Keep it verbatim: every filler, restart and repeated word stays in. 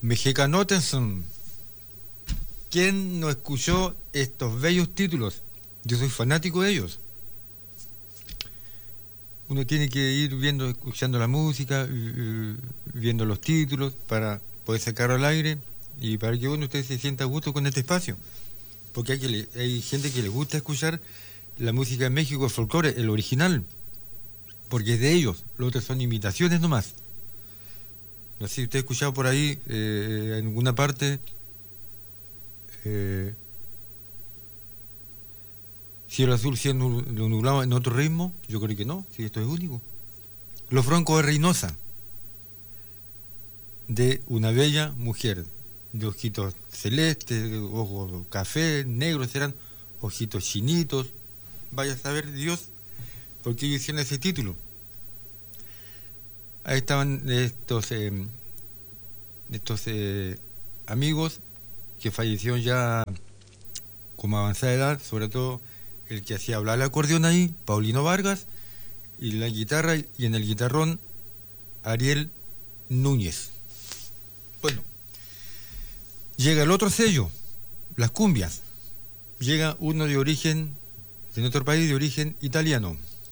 Mexicanotenson. ¿Quién no escuchó estos bellos títulos? Yo soy fanático de ellos. Uno tiene que ir viendo, escuchando la música, viendo los títulos para poder sacarlo al aire y para que uno usted se sienta a gusto con este espacio. Porque hay, que, hay gente que le gusta escuchar la música de México, el folclore, el original, porque es de ellos. Los otros son imitaciones nomás. No sé si usted ha escuchado por ahí, eh, en alguna parte, eh, Cielo Azul siendo nublado en otro ritmo. Yo creo que no, si esto es único. Los Broncos de Reynosa, de una bella mujer, de ojitos celestes, ojos café, negros, serán ojitos chinitos. Vaya a saber Dios por qué hicieron ese título. Ahí estaban estos eh, estos eh, amigos que fallecieron ya como avanzada edad, sobre todo el que hacía hablar el acordeón ahí, Paulino Vargas, y la guitarra, y en el guitarrón Ariel Núñez. Bueno, llega el otro sello, las cumbias. Llega uno de origen, de nuestro país, de origen italiano.